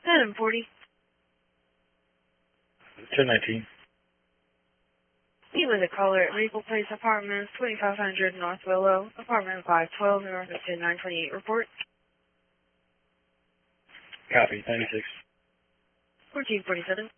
1040. 1019. Meet with a caller at Maple Place Apartments, 2500 North Willow, apartment 512, north of 10928. Report. Copy, 96. 1447.